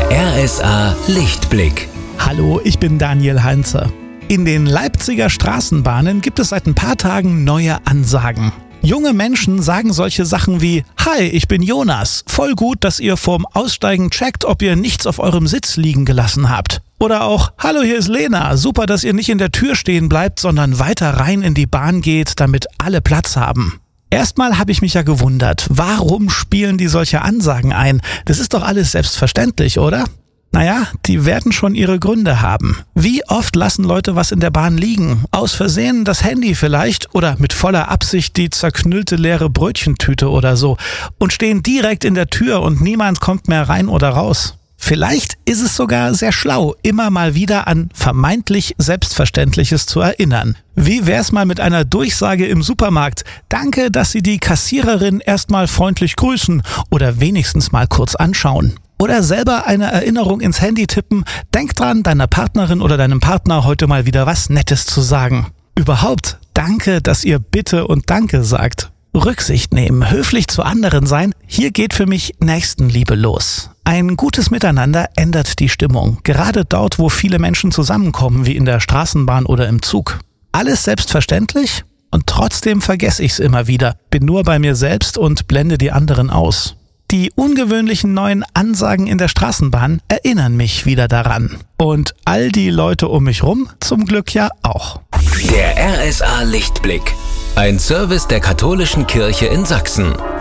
Der RSA Lichtblick. Hallo, ich bin Daniel Heinze. In den Leipziger Straßenbahnen gibt es seit ein paar Tagen neue Ansagen. Junge Menschen sagen solche Sachen wie: Hi, ich bin Jonas. Voll gut, dass ihr vorm Aussteigen checkt, ob ihr nichts auf eurem Sitz liegen gelassen habt. Oder auch: Hallo, hier ist Lena. Super, dass ihr nicht in der Tür stehen bleibt, sondern weiter rein in die Bahn geht, damit alle Platz haben. Erstmal habe ich mich ja gewundert, warum spielen die solche Ansagen ein? Das ist doch alles selbstverständlich, oder? Naja, die werden schon ihre Gründe haben. Wie oft lassen Leute was in der Bahn liegen? Aus Versehen das Handy vielleicht oder mit voller Absicht die zerknüllte leere Brötchentüte oder so und stehen direkt in der Tür und niemand kommt mehr rein oder raus. Vielleicht ist es sogar sehr schlau, immer mal wieder an vermeintlich Selbstverständliches zu erinnern. Wie wär's mal mit einer Durchsage im Supermarkt? Danke, dass Sie die Kassiererin erstmal freundlich grüßen oder wenigstens mal kurz anschauen. Oder selber eine Erinnerung ins Handy tippen. Denk dran, deiner Partnerin oder deinem Partner heute mal wieder was Nettes zu sagen. Überhaupt, danke, dass ihr Bitte und Danke sagt. Rücksicht nehmen, höflich zu anderen sein, hier geht für mich Nächstenliebe los. Ein gutes Miteinander ändert die Stimmung, gerade dort, wo viele Menschen zusammenkommen, wie in der Straßenbahn oder im Zug. Alles selbstverständlich und trotzdem vergesse ich es immer wieder, bin nur bei mir selbst und blende die anderen aus. Die ungewöhnlichen neuen Ansagen in der Straßenbahn erinnern mich wieder daran. Und all die Leute um mich rum zum Glück ja auch. Der RSA Lichtblick. Ein Service der Katholischen Kirche in Sachsen.